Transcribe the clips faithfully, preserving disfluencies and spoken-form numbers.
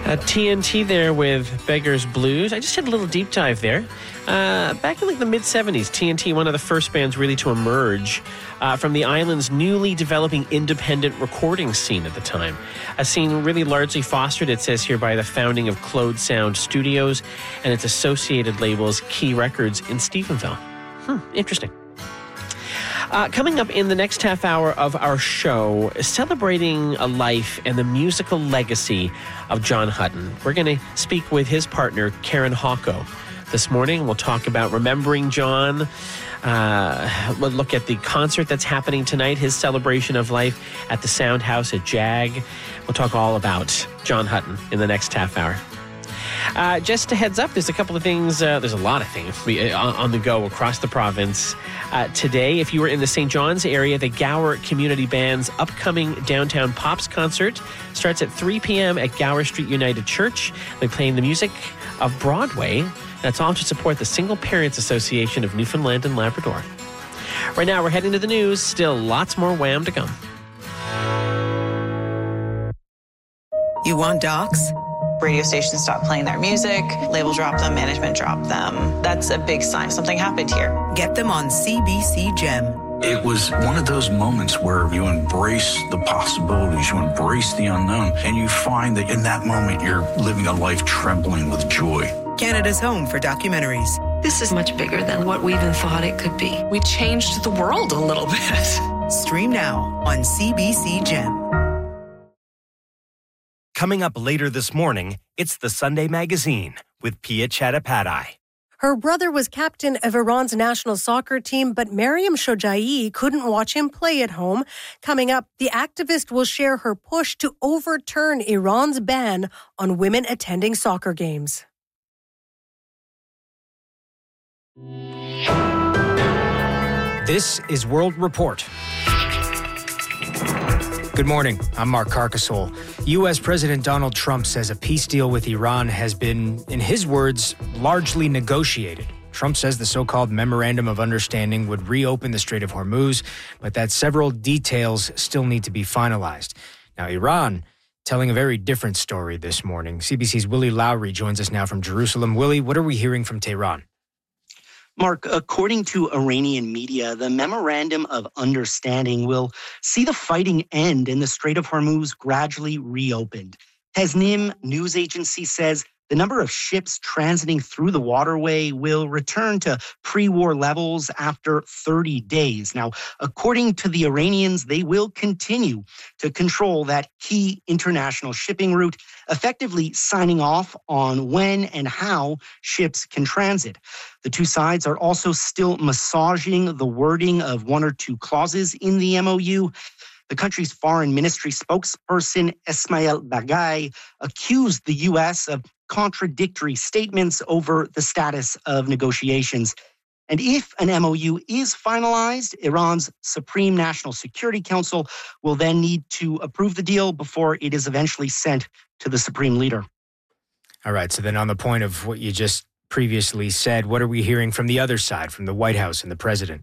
Uh, T N T there with Beggar's Blues. I just had a little deep dive there. Uh, back in like the mid-seventies, T N T, one of the first bands really to emerge uh, from the island's newly developing independent recording scene at the time. A scene really largely fostered, it says here, by the founding of Claude Sound Studios and its associated labels, Key Records in Stephenville. Hmm, interesting. Uh, coming up in the next half hour of our show, celebrating a life and the musical legacy of John Hutton. We're going to speak with his partner, Karen Hawko. This morning, we'll talk about remembering John. Uh, we'll look at the concert that's happening tonight, his celebration of life at the Sound House at JAG. We'll talk all about John Hutton in the next half hour. Uh, just a heads up, there's a couple of things, uh, there's a lot of things we, uh, on the go across the province. Uh, today, if you were in the Saint John's area, the Gower Community Band's upcoming Downtown Pops concert starts at three p.m. at Gower Street United Church. They're playing the music of Broadway. That's all to support the Single Parents Association of Newfoundland and Labrador. Right now, we're heading to the news. Still lots more Wham to come. You want docs? Radio stations stop playing their music, label drop them, management drop them. That's a big sign something happened here. Get them on C B C Gem. It was one of those moments where you embrace the possibilities, you embrace the unknown, and you find that in that moment you're living a life trembling with joy. Canada's home for documentaries. This is much bigger than what we even thought it could be. We changed the world a little bit. Stream now on C B C Gem. Coming up later this morning, it's the Sunday Magazine with Pia Chattopadhyay. Her brother was captain of Iran's national soccer team, but Mariam Shojaei couldn't watch him play at home. Coming up, the activist will share her push to overturn Iran's ban on women attending soccer games. This is World Report. Good morning. I'm Mark Carcasole. U S. President Donald Trump says a peace deal with Iran has been, in his words, largely negotiated. Trump says the so-called Memorandum of Understanding would reopen the Strait of Hormuz, but that several details still need to be finalized. Now, Iran telling a very different story this morning. C B C's Willie Lowry joins us now from Jerusalem. Willie, what are we hearing from Tehran? Mark, according to Iranian media, the Memorandum of Understanding will see the fighting end and the Strait of Hormuz gradually reopened. Tasnim news agency says the number of ships transiting through the waterway will return to pre-war levels after thirty days. Now, according to the Iranians, they will continue to control that key international shipping route, effectively signing off on when and how ships can transit. The two sides are also still massaging the wording of one or two clauses in the M O U. The country's foreign ministry spokesperson, Ismail Baghai, accused the U S of contradictory statements over the status of negotiations. And if an M O U is finalized, Iran's Supreme National Security Council will then need to approve the deal before it is eventually sent to the Supreme Leader. All right, so then on the point of what you just previously said, what are we hearing from the other side, from the White House and the president?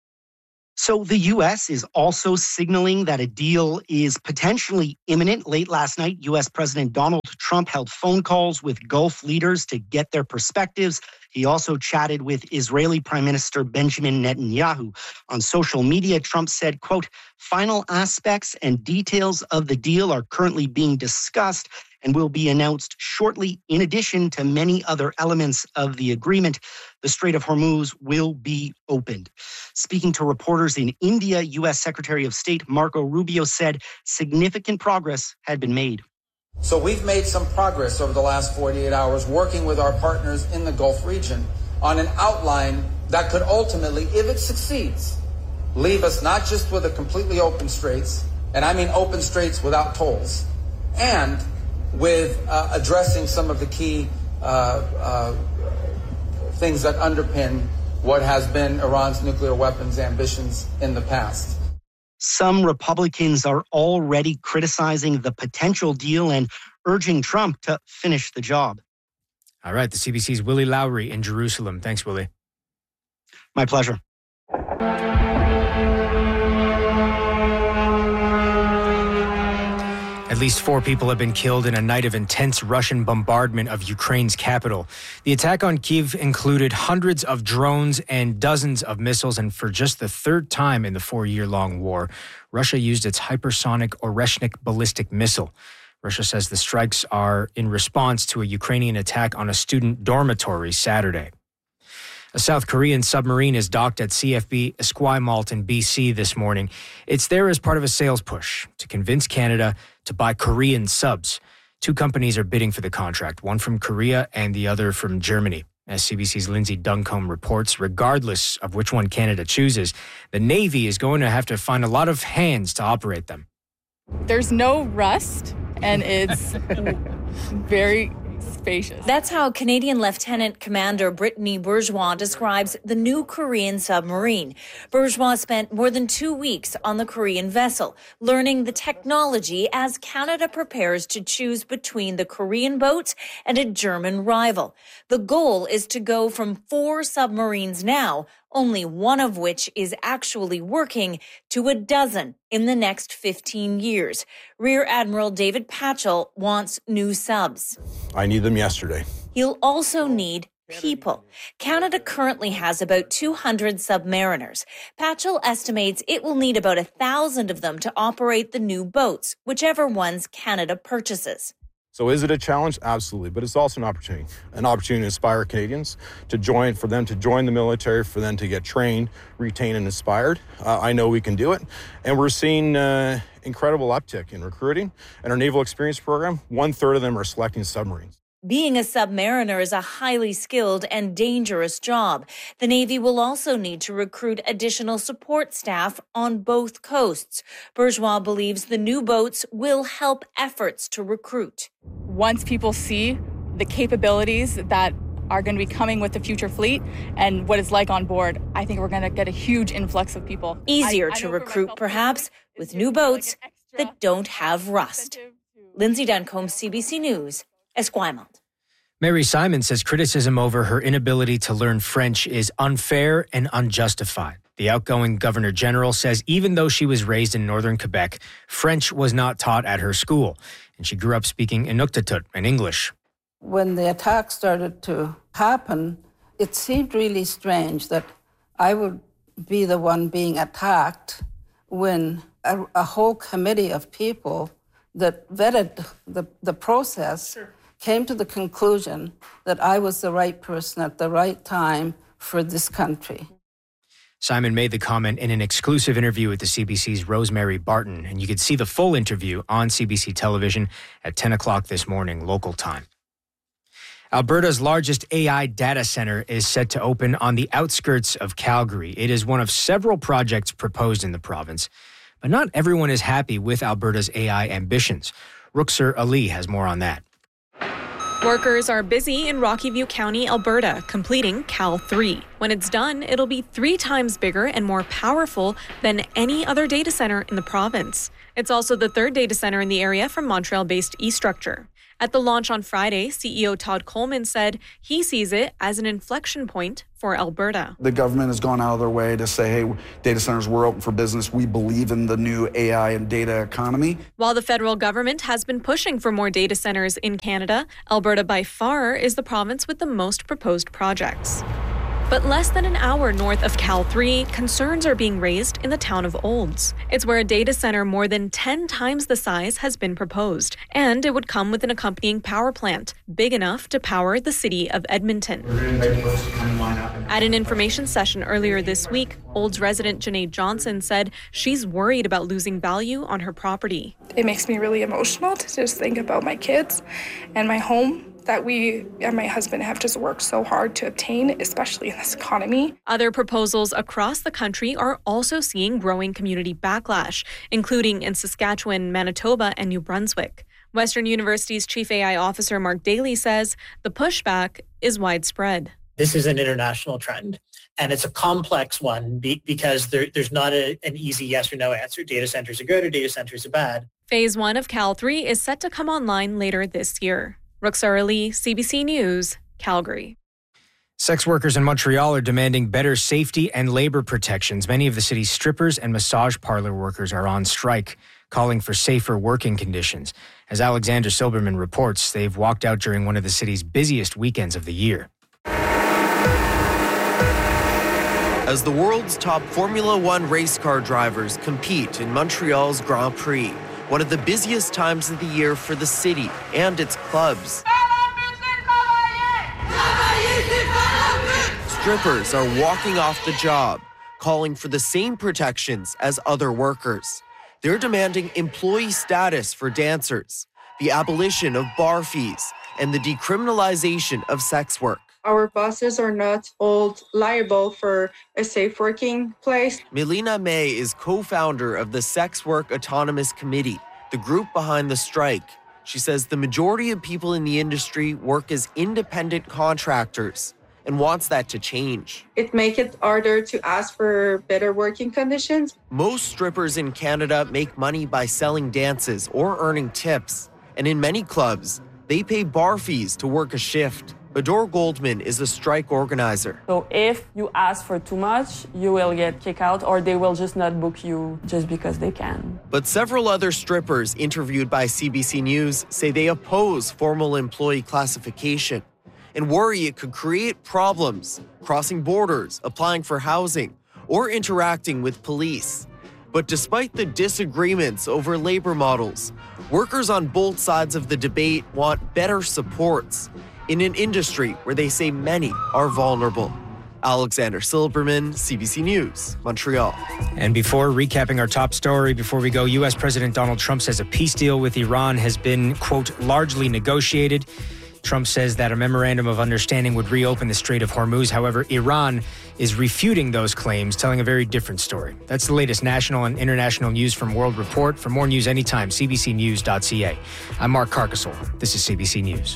So the U S is also signaling that a deal is potentially imminent. Late last night, U S. President Donald Trump held phone calls with Gulf leaders to get their perspectives. He also chatted with Israeli Prime Minister Benjamin Netanyahu. On social media, Trump said, quote, "Final aspects and details of the deal are currently being discussed and will be announced shortly. In addition to many other elements of the agreement, the Strait of Hormuz will be opened." Speaking to reporters in India, U S. Secretary of State Marco Rubio said significant progress had been made. So we've made some progress over the last forty-eight hours working with our partners in the Gulf region on an outline that could ultimately, if it succeeds, leave us not just with a completely open straits, and I mean open straits without tolls, and with uh, addressing some of the key uh, uh, things that underpin what has been Iran's nuclear weapons ambitions in the past. Some Republicans are already criticizing the potential deal and urging Trump to finish the job. All right, the C B C's Willie Lowry in Jerusalem. Thanks, Willie. My pleasure. At least four people have been killed in a night of intense Russian bombardment of Ukraine's capital. The attack on Kyiv included hundreds of drones and dozens of missiles, and for just the third time in the four-year-long war, Russia used its hypersonic Oreshnik ballistic missile. Russia says the strikes are in response to a Ukrainian attack on a student dormitory Saturday. A South Korean submarine is docked at C F B Esquimalt in B C this morning. It's there as part of a sales push to convince Canada to buy Korean subs. Two companies are bidding for the contract, one from Korea and the other from Germany. As C B C's Lindsay Duncombe reports, regardless of which one Canada chooses, the Navy is going to have to find a lot of hands to operate them. There's no rust, and it's very spacious. That's how Canadian Lieutenant Commander Brittany Bourgeois describes the new Korean submarine. Bourgeois spent more than two weeks on the Korean vessel, learning the technology as Canada prepares to choose between the Korean boats and a German rival. The goal is to go from four submarines now, only one of which is actually working, to a dozen in the next fifteen years. Rear Admiral David Patchell wants new subs. I need them yesterday. He'll also need people. Canada currently has about two hundred submariners. Patchell estimates it will need about a thousand of them to operate the new boats, whichever ones Canada purchases. So is it a challenge? Absolutely. But it's also an opportunity, an opportunity to inspire Canadians to join, for them to join the military, for them to get trained, retained, and inspired. Uh, I know we can do it. And we're seeing uh, incredible uptick in recruiting. And our Naval Experience Program, one third of them are selecting submarines. Being a submariner is a highly skilled and dangerous job. The Navy will also need to recruit additional support staff on both coasts. Bourgeois believes the new boats will help efforts to recruit. Once people see the capabilities that are going to be coming with the future fleet and what it's like on board, I think we're going to get a huge influx of people. Easier I, to I recruit, perhaps, with new boats that don't have rust. Lindsay Duncombe, C B C News, Esquimalt. Mary Simon says criticism over her inability to learn French is unfair and unjustified. The outgoing Governor General says even though she was raised in northern Quebec, French was not taught at her school, and she grew up speaking Inuktitut in English. When the attack started to happen, it seemed really strange that I would be the one being attacked when a, a whole committee of people that vetted the, the process sure. came to the conclusion that I was the right person at the right time for this country. Simon made the comment in an exclusive interview with the C B C's Rosemary Barton, and you could see the full interview on C B C television at ten o'clock this morning, local time. Alberta's largest A I data center is set to open on the outskirts of Calgary. It is one of several projects proposed in the province, but not everyone is happy with Alberta's A I ambitions. Ruxer Ali has more on that. Workers are busy in Rocky View County, Alberta, completing Cal three. When it's done, it'll be three times bigger and more powerful than any other data center in the province. It's also the third data center in the area from Montreal-based eStructure. At the launch on Friday, C E O Todd Coleman said he sees it as an inflection point for Alberta. The government has gone out of their way to say, hey, data centers, we're open for business. We believe in the new A I and data economy. While the federal government has been pushing for more data centers in Canada, Alberta by far is the province with the most proposed projects. But less than an hour north of Cal three, concerns are being raised in the town of Olds. It's where a data center more than ten times the size has been proposed, and it would come with an accompanying power plant, big enough to power the city of Edmonton. At an information session earlier this week, Olds resident Janae Johnson said she's worried about losing value on her property. It makes me really emotional to just think about my kids and my home that we and my husband have just worked so hard to obtain, especially in this economy. Other proposals across the country are also seeing growing community backlash, including in Saskatchewan, Manitoba, and New Brunswick. Western University's Chief A I Officer Mark Daly says the pushback is widespread. This is an international trend, and it's a complex one be- because there, there's not a, an easy yes or no answer. Data centers are good or data centers are bad. Phase one of Cal three is set to come online later this year. Ruxar Ali, C B C News, Calgary. Sex workers in Montreal are demanding better safety and labor protections. Many of the city's strippers and massage parlor workers are on strike. calling for safer working conditions. As Alexander Silberman reports, they've walked out during one of the city's busiest weekends of the year. As the world's top Formula One race car drivers compete in Montreal's Grand Prix, one of the busiest times of the year for the city and its clubs. Strippers are walking off the job, calling for the same protections as other workers. They're demanding employee status for dancers, the abolition of bar fees, and the decriminalization of sex work. Our bosses are not all liable for a safe working place. Melina May is co-founder of the Sex Work Autonomous Committee, the group behind the strike. She says the majority of people in the industry work as independent contractors and wants that to change. It makes it harder to ask for better working conditions. Most strippers in Canada make money by selling dances or earning tips. And in many clubs, they pay bar fees to work a shift. Adore Goldman is a strike organizer. So if you ask for too much, you will get kicked out, or they will just not book you just because they can. But several other strippers interviewed by C B C News say they oppose formal employee classification and worry it could create problems crossing borders, applying for housing, or interacting with police. But despite the disagreements over labor models, workers on both sides of the debate want better supports in an industry where they say many are vulnerable. Alexander Silberman, C B C News, Montreal. And before recapping our top story, before we go, U S President Donald Trump says a peace deal with Iran has been, quote, largely negotiated. Trump says that a memorandum of understanding would reopen the Strait of Hormuz. However, Iran is refuting those claims, telling a very different story. That's the latest national and international news from World Report. For more news anytime, c b c news dot c a. I'm Mark Carcasole. This is C B C News.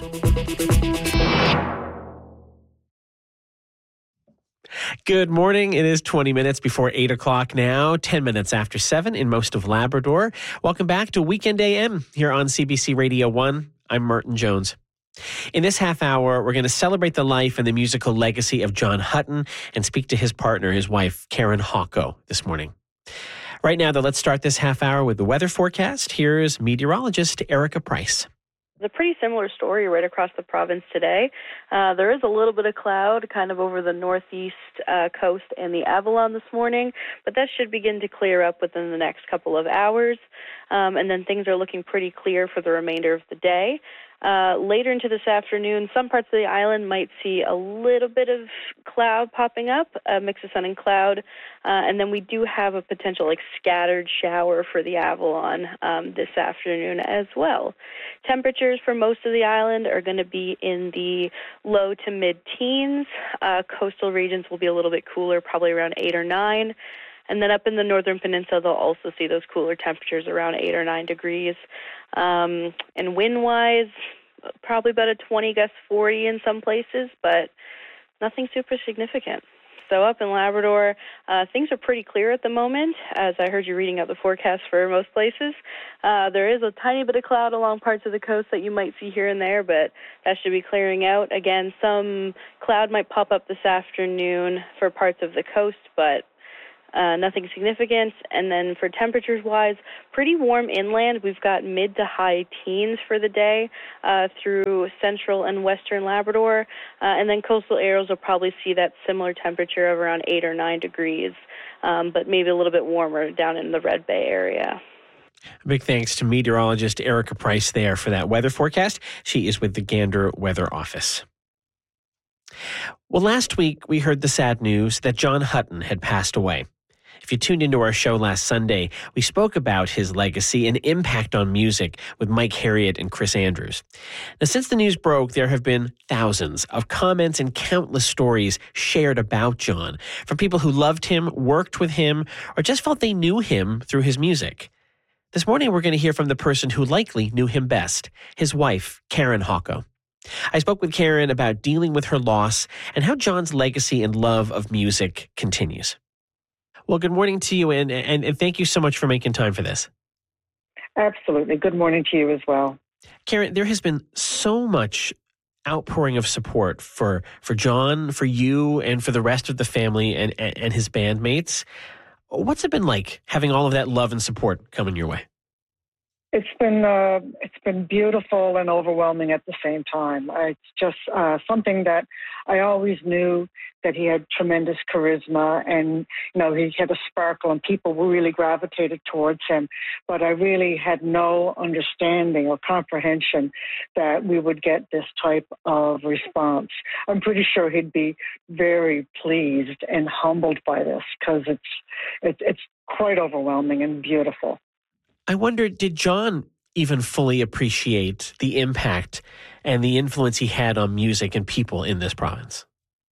Good morning. It is twenty minutes before eight o'clock now, ten minutes after seven in most of Labrador. Welcome back to Weekend A M here on C B C Radio one. I'm Martin Jones. In this half hour, we're going to celebrate the life and the musical legacy of John Hutton and speak to his partner, his wife, Karen Hocko, this morning. Right now, though, let's start this half hour with the weather forecast. Here's meteorologist Erica Price. It's a pretty similar story right across the province today. Uh, there is a little bit of cloud kind of over the northeast uh, coast and the Avalon this morning, but that should begin to clear up within the next couple of hours. Um, and then things are looking pretty clear for the remainder of the day. Uh, later into this afternoon, some parts of the island might see a little bit of cloud popping up, a mix of sun and cloud, uh, and then we do have a potential like scattered shower for the Avalon um, this afternoon as well. Temperatures for most of the island are going to be in the low to mid-teens. Uh, coastal regions will be a little bit cooler, probably around eight or nine. And then up in the northern peninsula, they'll also see those cooler temperatures around eight or nine degrees. Um, and wind-wise, probably about a twenty gust forty in some places, but nothing super significant. So up in Labrador, uh, things are pretty clear at the moment, as I heard you reading out the forecast for most places. Uh, there is a tiny bit of cloud along parts of the coast that you might see here and there, but that should be clearing out. Again, some cloud might pop up this afternoon for parts of the coast, but Uh, nothing significant. And then for temperatures-wise, pretty warm inland. We've got mid to high teens for the day uh, through central and western Labrador. Uh, and then coastal areas will probably see that similar temperature of around eight or nine degrees, um, but maybe a little bit warmer down in the Red Bay area. A big thanks to meteorologist Erica Price there for that weather forecast. She is with the Gander Weather Office. Well, last week we heard the sad news that John Hutton had passed away. If you tuned into our show last Sunday, we spoke about his legacy and impact on music with Mike Harriott and Chris Andrews. Now, since the news broke, there have been thousands of comments and countless stories shared about John from people who loved him, worked with him, or just felt they knew him through his music. This morning, we're going to hear from the person who likely knew him best, his wife, Karen Hocko. I spoke with Karen about dealing with her loss and how John's legacy and love of music continues. Well, good morning to you, and, and, and thank you so much for making time for this. Absolutely. Good morning to you as well. Karen, there has been so much outpouring of support for, for John, for you, and for the rest of the family and, and, and his bandmates. What's it been like having all of that love and support coming your way? It's been uh, it's been beautiful and overwhelming at the same time. It's just uh, something that I always knew that he had tremendous charisma, and you know he had a sparkle, and people really gravitated towards him. But I really had no understanding or comprehension that we would get this type of response. I'm pretty sure he'd be very pleased and humbled by this because it's it's it's quite overwhelming and beautiful. I wonder, did John even fully appreciate the impact and the influence he had on music and people in this province?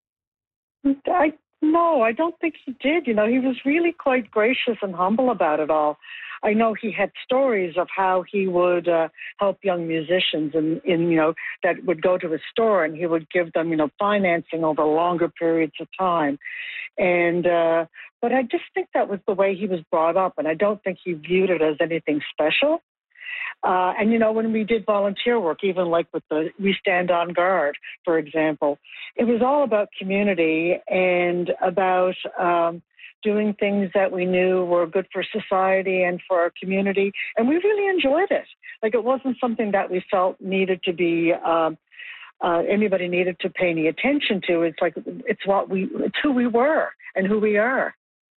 I no, I don't think he did. You know, he was really quite gracious and humble about it all. I know he had stories of how he would uh, help young musicians and, in, you know, that would go to his store and he would give them, you know, financing over longer periods of time. And, uh, but I just think that was the way he was brought up, and I don't think he viewed it as anything special. Uh, and, you know, when we did volunteer work, even like with the We Stand on Guard, for example, it was all about community and about um, doing things that we knew were good for society and for our community. And we really enjoyed it. Like, it wasn't something that we felt needed to be, um, uh, anybody needed to pay any attention to. It's like, it's what we, it's who we were and who we are.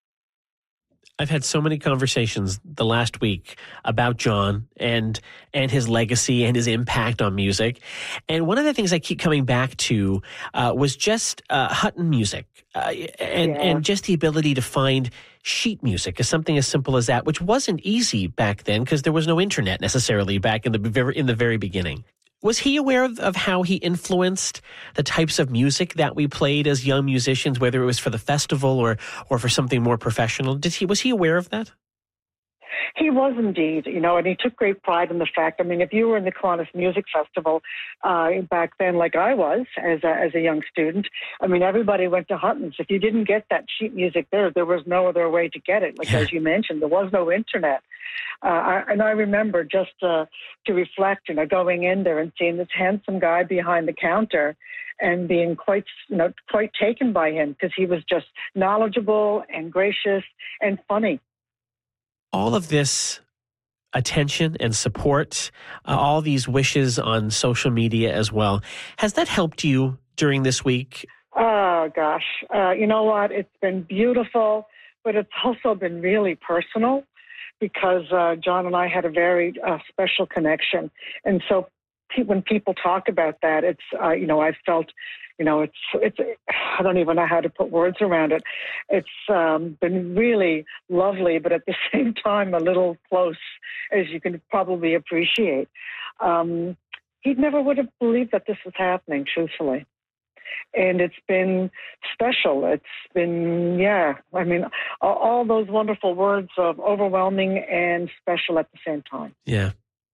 I've had so many conversations the last week about John and and his legacy and his impact on music. And one of the things I keep coming back to uh, was just uh, Hutton music uh, and, Yeah. and just the ability to find sheet music as something as simple as that, which wasn't easy back then because there was no internet necessarily back in the very, in the very beginning. Was he aware of, of how he influenced the types of music that we played as young musicians, whether it was for the festival or or for something more professional? Did he was he aware of that? He was indeed, you know, and he took great pride in the fact, I mean, if you were in the Kiwanis Music Festival uh, back then, like I was as a, as a young student, I mean, everybody went to Hutton's. If you didn't get that sheet music there, there was no other way to get it. Like, as you mentioned, there was no internet. Uh, I, and I remember just uh, to reflect, you know, going in there and seeing this handsome guy behind the counter and being quite, you know, quite taken by him because he was just knowledgeable and gracious and funny. All of this attention and support, uh, all these wishes on social media as well, has that helped you during this week? Oh, gosh. Uh, you know what? It's been beautiful, but it's also been really personal because uh, John and I had a very uh, special connection. And so pe- when people talk about that, it's, uh, you know, I felt, you know, it's, it's, I don't even know how to put words around it. It's um, been really lovely, but at the same time, a little close, as you can probably appreciate. Um, he never would have believed that this was happening, truthfully. And it's been special. It's been, yeah, I mean, all, all those wonderful words of overwhelming and special at the same time. Yeah.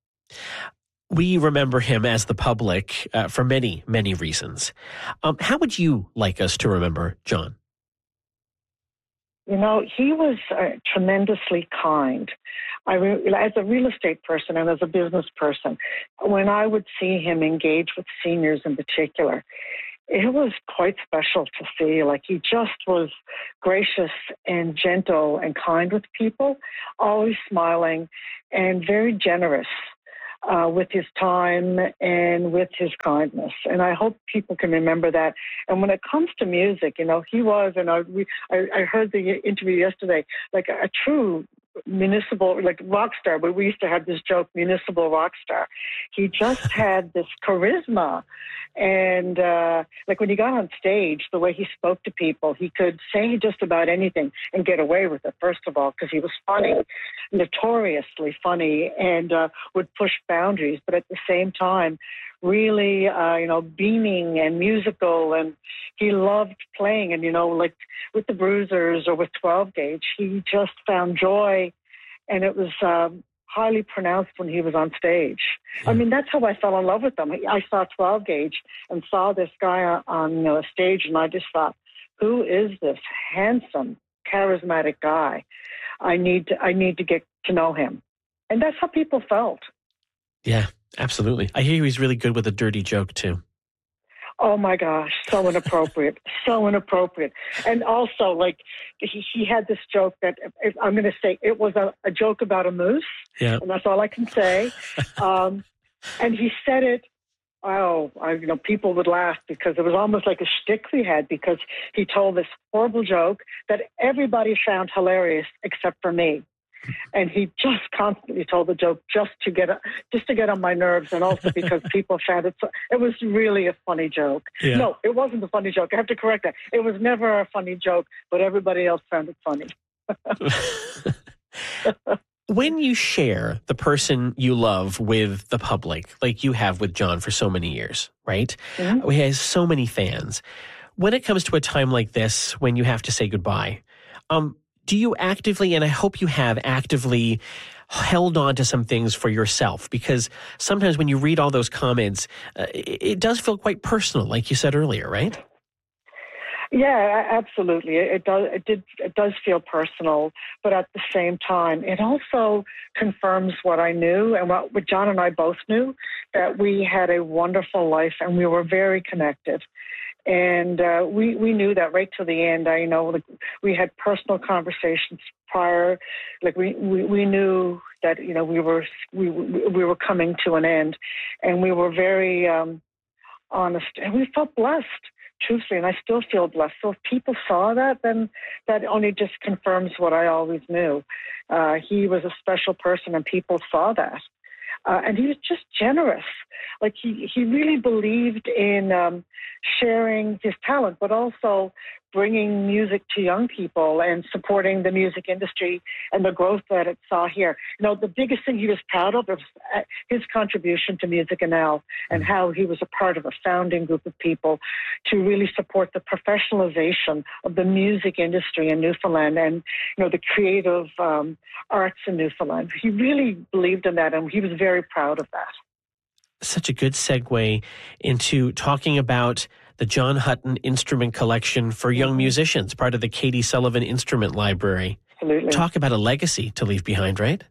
We remember him as the public uh, for many, many reasons. Um, how would you like us to remember John? You know, he was uh, tremendously kind. I re- as a real estate person and as a business person, when I would see him engage with seniors in particular, it was quite special to see. Like, he just was gracious and gentle and kind with people, always smiling and very generous uh, with his time and with his kindness. And I hope people can remember that. And when it comes to music, you know, he was, and I, we, I, I heard the interview yesterday, like a, a true municipal, like rock star, but we used to have this joke, municipal rock star. He just had this charisma. And uh, like when he got on stage, the way he spoke to people, he could say just about anything and get away with it, first of all, because he was funny, notoriously funny, and uh, would push boundaries, but at the same time, really, uh, you know, beaming and musical, and he loved playing. And, you know, like with the Bruisers or with twelve gauge, he just found joy, and it was um, highly pronounced when he was on stage. I mean, that's how I fell in love with him. I saw twelve gauge and saw this guy on, on you know, a stage, and I just thought, who is this handsome, charismatic guy? I need to, I need to get to know him. And that's how people felt. Yeah, absolutely. I hear he was really good with a dirty joke, too. Oh my gosh, so inappropriate, so inappropriate. And also, like, he, he had this joke that if, I'm going to say it was a, a joke about a moose, yeah. and that's all I can say. Um, and he said it, oh, I, you know, people would laugh because it was almost like a shtick we had because he told this horrible joke that everybody found hilarious except for me. And he just constantly told the joke just to get just to get on my nerves, and also because people found it. So, it was really a funny joke. Yeah. No, it wasn't a funny joke. I have to correct that. It was never a funny joke, but everybody else found it funny. When you share the person you love with the public, like you have with John for so many years, right? Mm-hmm. He has so many fans. When it comes to a time like this, when you have to say goodbye, um. do you actively, and I hope you have actively held on to some things for yourself? Because sometimes when you read all those comments, uh, it, it does feel quite personal, like you said earlier, right? Yeah, absolutely. It does. It did. It does feel personal, but at the same time, it also confirms what I knew and what, what John and I both knew, that we had a wonderful life and we were very connected. And uh, we, we knew that right to the end. I you know like we had personal conversations prior, like we, we, we knew that you know we were we we were coming to an end, and we were very um, honest, and we felt blessed, truthfully, and I still feel blessed. So if people saw that, then that only just confirms what I always knew. Uh, he was a special person, and people saw that. Uh, and he was just generous. Like he, he really believed in um, sharing his talent, but also bringing music to young people and supporting the music industry and the growth that it saw here. You know, the biggest thing he was proud of was his contribution to Music N L and how he was a part of a founding group of people to really support the professionalization of the music industry in Newfoundland and, you know, the creative um, arts in Newfoundland. He really believed in that, and he was very proud of that. Such a good segue into talking about the John Hutton Instrument Collection for Young Musicians, part of the Katie Sullivan Instrument Library. Absolutely. Talk about a legacy to leave behind, right?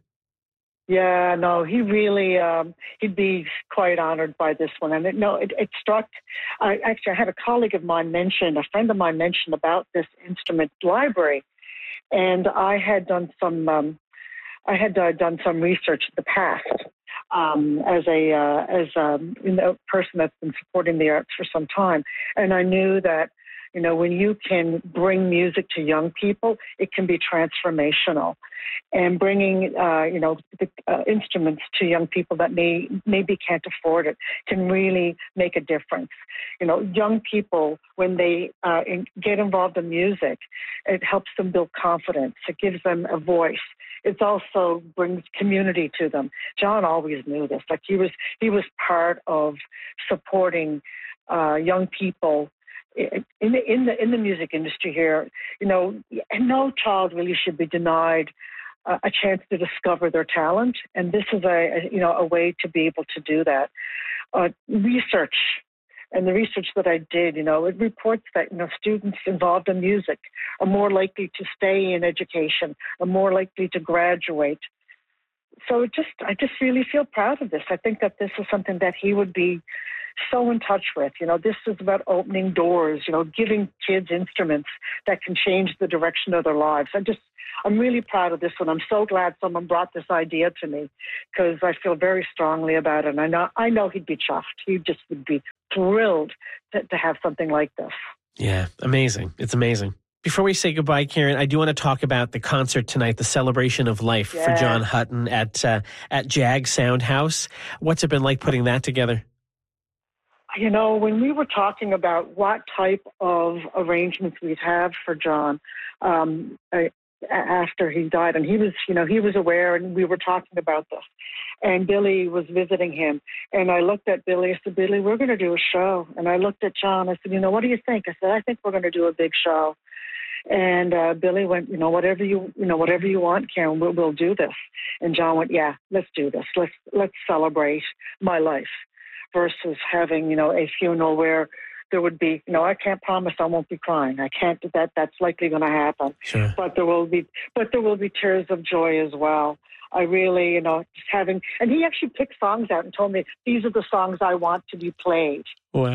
Yeah, no, he really, um, he'd be quite honored by this one. And it, no, it, it struck, I actually I had a colleague of mine mention, a friend of mine mentioned about this instrument library. And I had done some, um, I had uh, done some research in the past. Um, as a uh, as a you know, person that's been supporting the arts for some time, and I knew that you know when you can bring music to young people, it can be transformational, and bringing uh, you know the, uh, instruments to young people that may maybe can't afford it can really make a difference. You know, young people when they uh, in, get involved in music, it helps them build confidence. It gives them a voice. It also brings community to them. John always knew this. Like he was, he was part of supporting uh, young people in the in the in the music industry here. You know, and no child really should be denied uh, a chance to discover their talent. And this is a, a you know a way to be able to do that. Uh, research. And the research that I did, you know, it reports that, you know, students involved in music are more likely to stay in education, are more likely to graduate. So it just, I just really feel proud of this. I think that this is something that he would be so in touch with. You know, this is about opening doors, you know, giving kids instruments that can change the direction of their lives. I just, I'm really proud of this one. I'm so glad someone brought this idea to me because I feel very strongly about it. And I know, I know he'd be chuffed. He just would be thrilled to, to have something like this. Yeah, amazing. It's amazing. Before we say goodbye, Karen, I do want to talk about the concert tonight, the Celebration of Life yeah. for John Hutton at uh, at Jag Sound House. What's it been like putting that together? You know, when we were talking about what type of arrangements we'd have for John um, I, after he died, and he was, you know, he was aware, and we were talking about this, and Billy was visiting him, and I looked at Billy, I said, Billy, we're going to do a show, and I looked at John, I said, you know, what do you think? I said, I think we're going to do a big show. And uh, Billy went, you know, whatever you, you know, whatever you want, Karen, we'll, we'll do this. And John went, yeah, let's do this. Let's let's celebrate my life versus having, you know, a funeral where there would be, you know, I can't promise I won't be crying. I can't do that. That's likely going to happen. Sure. But there will be, but there will be tears of joy as well. I really, you know, just having, and he actually picked songs out and told me these are the songs I want to be played. Wow.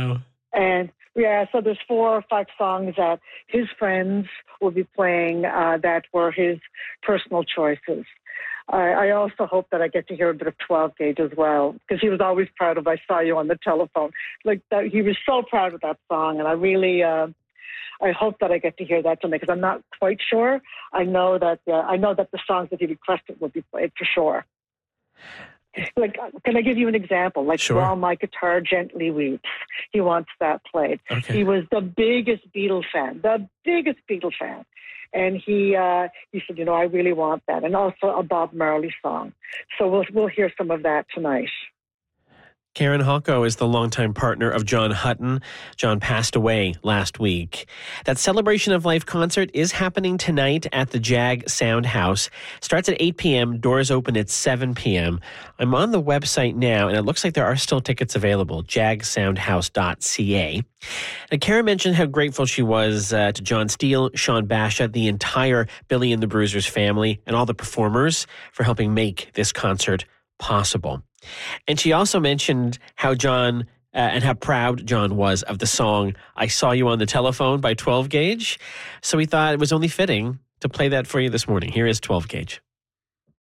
And yeah, so there's four or five songs that his friends will be playing uh, that were his personal choices. I, I also hope that I get to hear a bit of twelve gauge as well, because he was always proud of I Saw You on the Telephone. Like that, he was so proud of that song, and I really, uh, I hope that I get to hear that tonight, because I'm not quite sure. I know that uh, I know that the songs that he requested will be played for sure. Like, can I give you an example? Like, sure. While My Guitar Gently Weeps, he wants that played. Okay. He was the biggest Beatles fan, the biggest Beatles fan. And he uh, he said, you know, I really want that. And also a Bob Marley song. So we'll we'll hear some of that tonight. Karen Halko is the longtime partner of John Hutton. John passed away last week. That Celebration of Life concert is happening tonight at the Jag Sound House. Starts at eight p.m., doors open at seven p.m. I'm on the website now, and it looks like there are still tickets available, jag sound house dot c a. Now, Karen mentioned how grateful she was uh, to John Steele, Sean Basha, the entire Billy and the Bruisers family, and all the performers for helping make this concert possible. And she also mentioned how John uh, and how proud John was of the song I Saw You on the Telephone by twelve gauge. So we thought it was only fitting to play that for you this morning. Here is twelve gauge.